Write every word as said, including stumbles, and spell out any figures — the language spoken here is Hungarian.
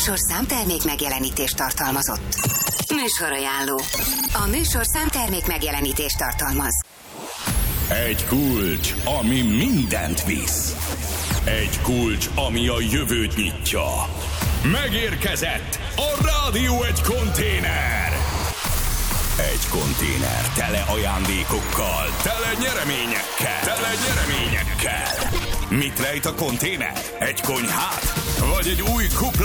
műsor számtermék megjelenítést tartalmazott. Műsorajánló. A műsor számtermék megjelenítést tartalmaz. Egy kulcs, ami mindent visz. Egy kulcs, ami a jövőt nyitja. Megérkezett a Rádió Egy konténer. Egy konténer tele ajándékokkal, tele nyereményekkel, tele nyereményekkel. Mit rejt a konténer? Egy konyhát? Vagy egy új kupla